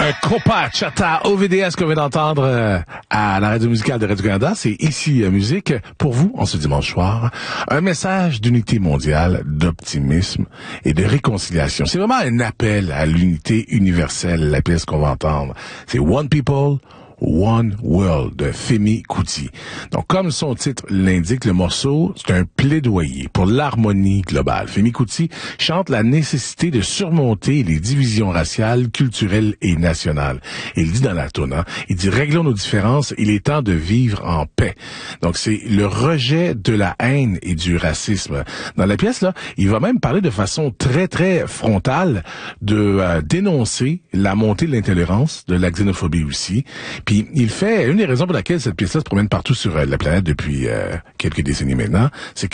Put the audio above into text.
Un Copa Chata OVDS qu'on vient d'entendre à la radio musicale de Radio-Canada. C'est ici musique pour vous en ce dimanche soir. Un message d'unité mondiale, d'optimisme et de réconciliation. C'est vraiment un appel à l'unité universelle, la pièce qu'on va entendre. C'est One People, One World de Femi Kuti. Donc, comme son titre l'indique, le morceau, c'est un plaidoyer pour l'harmonie globale. Femi Kuti chante la nécessité de surmonter les divisions raciales, culturelles et nationales. Il dit dans la toune, il dit « Réglons nos différences, il est temps de vivre en paix ». Donc, c'est le rejet de la haine et du racisme. Dans la pièce, là, il va même parler de façon très, très frontale de dénoncer la montée de l'intolérance, de la xénophobie aussi. Puis il fait une des raisons pour laquelle cette pièce-là se promène partout sur la planète depuis quelques décennies maintenant, c'est